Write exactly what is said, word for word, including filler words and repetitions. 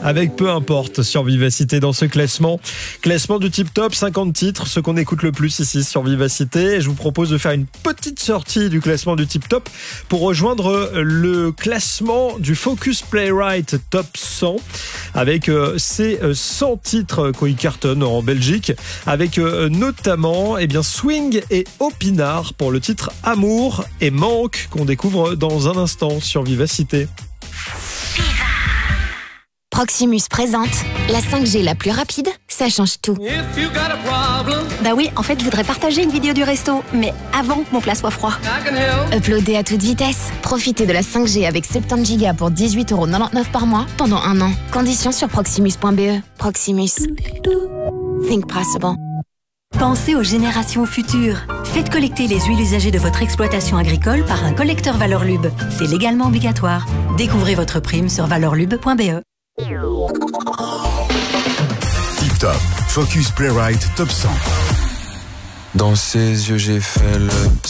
avec Peu importe sur Vivacité dans ce classement. Classement du Tip Top, cinquante titres, ce qu'on écoute le plus ici sur Vivacité. Et je vous propose de faire une petite sortie du classement du Tip Top pour rejoindre le classement du Focus Playwright Top cent avec ces cent titres qui cartonnent en Belgique, avec notamment eh bien, Swing et Opinard pour le titre Amour et Manque qu'on découvre dans un instant sur Vivacité. Proximus présente la cinq G la plus rapide, ça change tout. Bah oui, en fait, je voudrais partager une vidéo du resto, mais avant que mon plat soit froid. Uploader à toute vitesse. Profitez de la cinq G avec soixante-dix gigas pour dix-huit euros quatre-vingt-dix-neuf par mois pendant un an. Conditions sur proximus point b e. Proximus. Think possible. Pensez aux générations futures. Faites collecter les huiles usagées de votre exploitation agricole par un collecteur Valorlub. C'est légalement obligatoire. Découvrez votre prime sur valorlub point b e. Tip Top, Focus Playwright Top cent. Dans ses yeux j'ai fait le